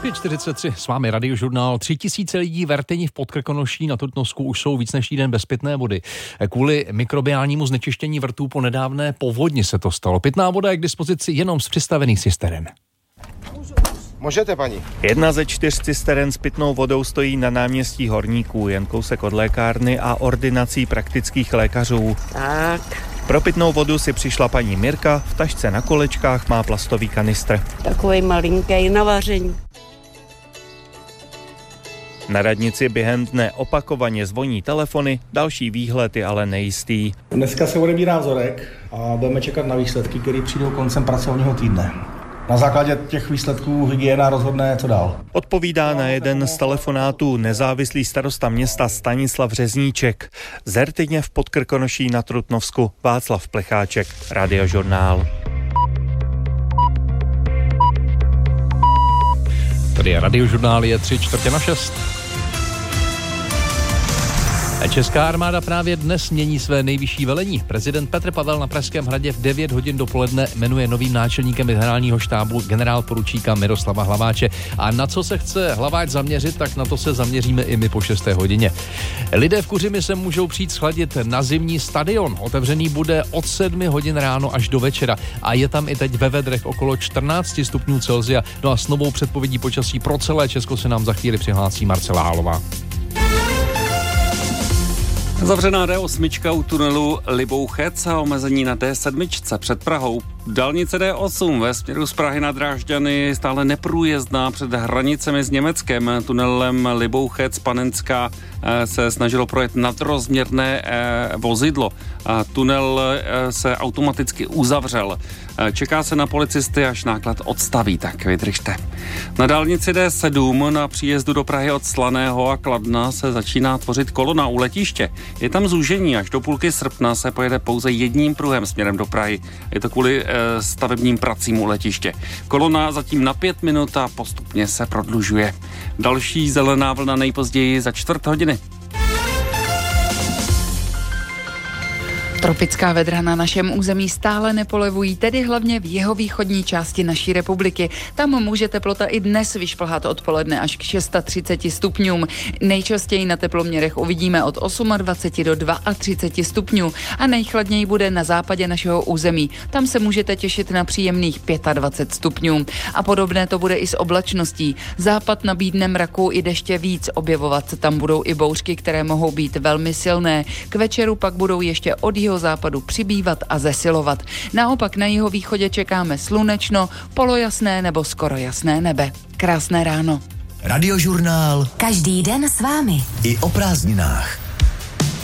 5:43, s vámi Radiožurnál. 3000 lidí v Rtyni v Podkrkonoší na Trutnovsku už jsou víc než týden bez pitné vody. Kvůli mikrobiálnímu znečištění vrtů po nedávné povodni se to stalo. Pitná voda je k dispozici jenom z přistavených cisteren. Můžete, paní. 1 ze 4 cisteren s pitnou vodou stojí na náměstí Horníků, jen kousek od lékárny a ordinací praktických lékařů. Tak. Pro pitnou vodu si přišla paní Mirka, v tašce na kolečkách má plastový kanistr. Takový malinký na vaření. Na radnici během dne opakovaně zvoní telefony, další výhled je ale nejistý. Dneska se odebírá vzorek a budeme čekat na výsledky, které přijdou koncem pracovního týdne. Na základě těch výsledků hygiena rozhodne, co dál. Odpovídá na jeden z telefonátů nezávislý starosta města Stanislav Řezníček. Z Rtyně v Podkrkonoší na Trutnovsku Václav Plecháček, Radiožurnál. Tady je Radiožurnál, je 5:45. Česká armáda právě dnes mění své nejvyšší velení. Prezident Petr Pavel na Pražském hradě v 9 hodin dopoledne jmenuje novým náčelníkem generálního štábu generálporučíka Miroslava Hlaváče. A na co se chce Hlaváč zaměřit, tak na to se zaměříme i my po 6. hodině. Lidé v Kuřimi se můžou přijít schladit na zimní stadion. Otevřený bude od 7 hodin ráno až do večera. A je tam i teď ve vedrech okolo 14 stupňů Celsia. No a s novou předpovědí počasí pro celé Česko se nám za chvíli přihlásí Marcela Hálová. Zavřená D8 u tunelu Libouchec a omezení na D7 před Prahou. Dálnice D8 ve směru z Prahy na Drážďany stále neprůjezdná před hranicemi s Německem. Tunelem Libouchec-Panenská se snažilo projet nadrozměrné vozidlo. Tunel se automaticky uzavřel. Čeká se na policisty, až náklad odstaví, tak vydržte. Na dálnici D7 na příjezdu do Prahy od Slaného a Kladna se začíná tvořit kolona u letiště. Je tam zúžení, až do půlky srpna se pojede pouze jedním pruhem směrem do Prahy. Je to kvůli stavebním pracím u letiště. Kolona zatím na 5 minut a postupně se prodlužuje. Další zelená vlna nejpozději za 4 hodiny. Tropická vedra na našem území stále nepolevují, tedy hlavně v jihovýchodní části naší republiky. Tam může teplota i dnes vyšplhat odpoledne až k 630 stupňům. Nejčastěji na teploměrech uvidíme od 28 do 32 stupňů a nejchladněji bude na západě našeho území. Tam se můžete těšit na příjemných 25 stupňů. A podobné to bude i s oblačností. Západ nabídne mraku i deště víc, objevovat se tam budou i bouřky, které mohou být velmi silné. K večeru pak budou ještě od západu přibývat a zesilovat. Naopak na jihovýchodě čekáme slunečno, polojasné nebo skoro jasné nebe. Krásné ráno. Radiožurnál. Každý den s vámi. I o prázdninách.